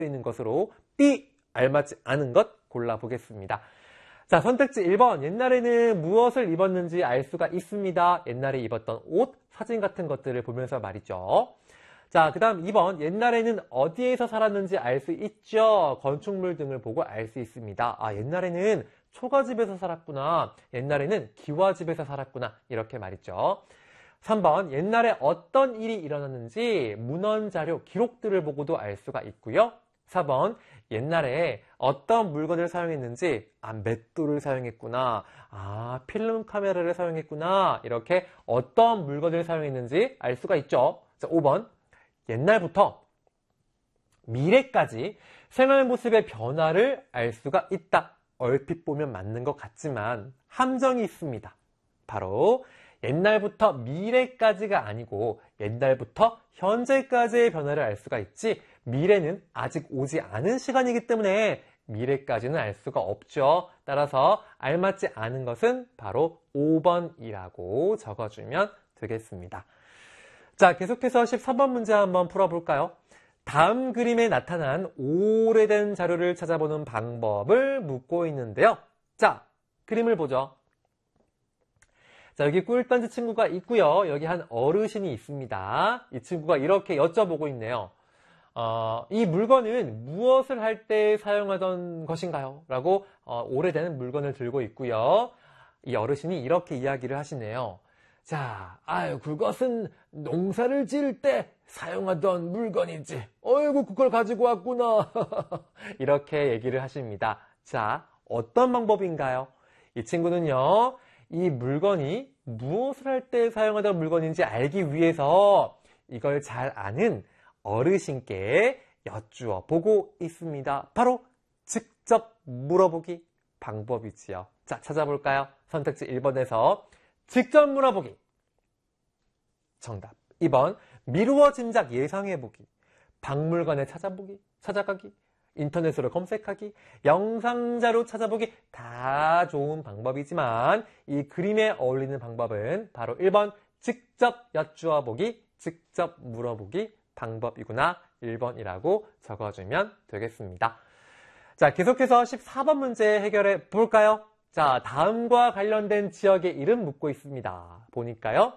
있는 것으로 B 알맞지 않은 것 골라보겠습니다. 자, 선택지 1번. 옛날에는 무엇을 입었는지 알 수가 있습니다. 옛날에 입었던 옷, 사진 같은 것들을 보면서 말이죠. 자, 그 다음 2번. 옛날에는 어디에서 살았는지 알 수 있죠. 건축물 등을 보고 알 수 있습니다. 아, 옛날에는 초가집에서 살았구나. 옛날에는 기와집에서 살았구나. 이렇게 말이죠. 3번. 옛날에 어떤 일이 일어났는지 문헌 자료, 기록들을 보고도 알 수가 있고요. 4번. 옛날에 어떤 물건을 사용했는지, 맷돌을 사용했구나, 필름 카메라를 사용했구나, 이렇게 어떤 물건을 사용했는지 알 수가 있죠. 자, 5번. 옛날부터 미래까지 생활 모습의 변화를 알 수가 있다. 얼핏 보면 맞는 것 같지만 함정이 있습니다. 바로 옛날부터 미래까지가 아니고 옛날부터 현재까지의 변화를 알 수가 있지, 미래는 아직 오지 않은 시간이기 때문에 미래까지는 알 수가 없죠. 따라서 알맞지 않은 것은 바로 5번이라고 적어주면 되겠습니다. 자, 계속해서 14번 문제 한번 풀어볼까요? 다음 그림에 나타난 오래된 자료를 찾아보는 방법을 묻고 있는데요. 자, 그림을 보죠. 자, 여기 꿀단지 친구가 있고요. 여기 한 어르신이 있습니다. 이 친구가 이렇게 여쭤보고 있네요. 이 물건은 무엇을 할 때 사용하던 것인가요? 라고 오래된 물건을 들고 있고요. 이 어르신이 이렇게 이야기를 하시네요. 자, 그것은 농사를 지을 때 사용하던 물건이지. 어이구, 그걸 가지고 왔구나. 이렇게 얘기를 하십니다. 자, 어떤 방법인가요? 이 친구는요, 이 물건이 무엇을 할 때 사용하던 물건인지 알기 위해서 이걸 잘 아는 어르신께 여쭈어 보고 있습니다. 바로 직접 물어보기 방법이지요. 자, 찾아볼까요? 선택지 1번에서 직접 물어보기. 정답 2번. 미루어 짐작 예상해보기. 박물관에 찾아가기, 인터넷으로 검색하기, 영상자료 찾아보기, 다 좋은 방법이지만 이 그림에 어울리는 방법은 바로 1번 직접 여쭈어 보기, 직접 물어보기 방법이구나. 1번이라고 적어주면 되겠습니다. 자, 계속해서 14번 문제 해결해 볼까요? 자, 다음과 관련된 지역의 이름 묻고 있습니다. 보니까요.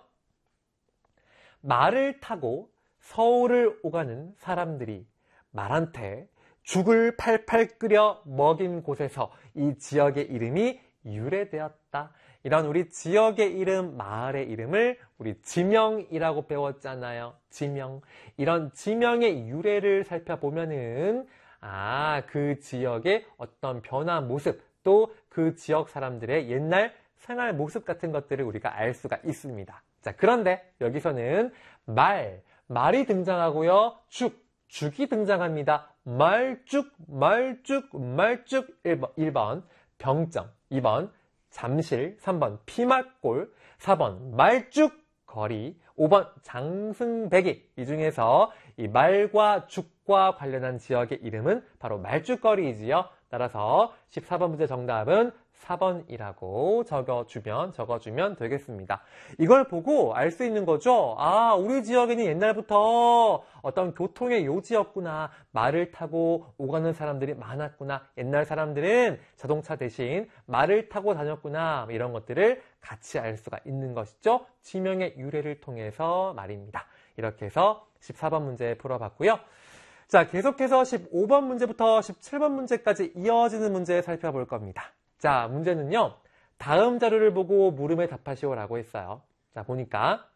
말을 타고 서울을 오가는 사람들이 말한테 죽을 팔팔 끓여 먹인 곳에서 이 지역의 이름이 유래되었다. 이런 우리 지역의 이름, 마을의 이름을 우리 지명이라고 배웠잖아요. 지명. 이런 지명의 유래를 살펴보면은 그 지역의 어떤 변화 모습, 또 그 지역 사람들의 옛날 생활 모습 같은 것들을 우리가 알 수가 있습니다. 자, 그런데 여기서는 말이 등장하고요. 죽이 등장합니다. 말죽. 1번 병점, 2번 잠실, 3번 피말골, 4번 말죽거리, 5번 장승배기. 이 중에서 이 말과 죽과 관련한 지역의 이름은 바로 말죽거리이지요. 따라서 14번 문제 정답은 4번이라고 적어주면 되겠습니다. 이걸 보고 알 수 있는 거죠. 우리 지역에는 옛날부터 어떤 교통의 요지였구나. 말을 타고 오가는 사람들이 많았구나. 옛날 사람들은 자동차 대신 말을 타고 다녔구나. 이런 것들을 같이 알 수가 있는 것이죠. 지명의 유래를 통해서 말입니다. 이렇게 해서 14번 문제 풀어봤고요. 자, 계속해서 15번 문제부터 17번 문제까지 이어지는 문제 살펴볼 겁니다. 자, 문제는요. 다음 자료를 보고 물음에 답하시오라고 했어요. 자, 보니까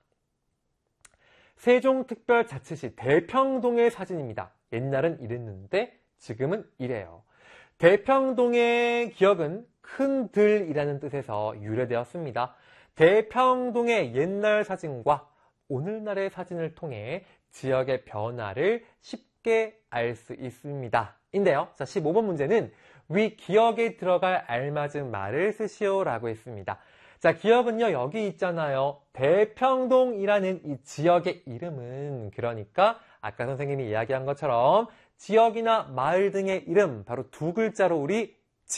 세종특별자치시 대평동의 사진입니다. 옛날은 이랬는데 지금은 이래요. 대평동의 기억은 큰 들이라는 뜻에서 유래되었습니다. 대평동의 옛날 사진과 오늘날의 사진을 통해 지역의 변화를 쉽게 알 수 있습니다. 인데요. 자, 15번 문제는 위 기억에 들어갈 알맞은 말을 쓰시오라고 했습니다. 자, 기억은요, 여기 있잖아요. 대평동이라는 이 지역의 이름은, 그러니까 아까 선생님이 이야기한 것처럼 지역이나 마을 등의 이름, 바로 두 글자로 우리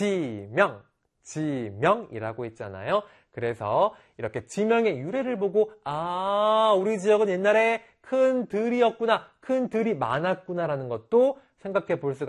지명이라고 했잖아요. 그래서 이렇게 지명의 유래를 보고 우리 지역은 옛날에 큰 들이었구나, 큰 들이 많았구나라는 것도 생각해 볼 수가